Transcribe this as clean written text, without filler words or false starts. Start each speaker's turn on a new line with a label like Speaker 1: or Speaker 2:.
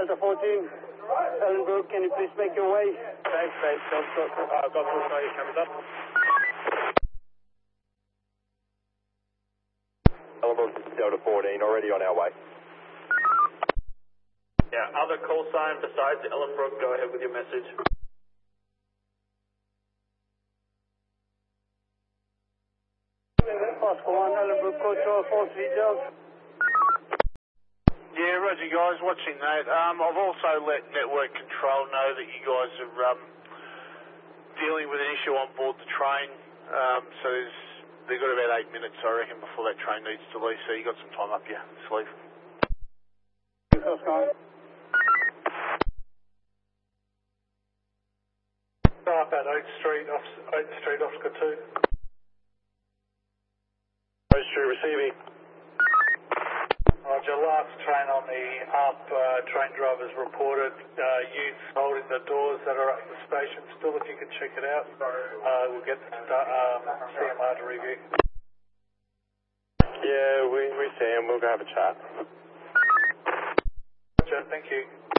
Speaker 1: Delta 14. Ellenbrook, can you please make your way?
Speaker 2: Thanks, mate. Got full show your cameras up.
Speaker 3: Ellenbrook, Delta 14, already on our way.
Speaker 2: Yeah, other call sign besides Ellenbrook, go ahead with your message.
Speaker 1: Oscar 1, Ellenbrook, Control 43 Delta.
Speaker 4: Yeah, roger guys, watching that. I've also let network control know that you guys are dealing with an issue on board the train. So they've got about 8 minutes, I reckon, before that train needs to leave. So you got some time up your sleeve.
Speaker 1: Oscar.
Speaker 4: Start at 8th Street, Oscar 2.
Speaker 3: 8th Street receiving.
Speaker 4: Roger, last train on the up, train drivers reported youths holding the doors that are at the station still, if you can check it out. We'll get CMR to review.
Speaker 3: Yeah, we see him. We'll go have a chat.
Speaker 4: Roger, thank you.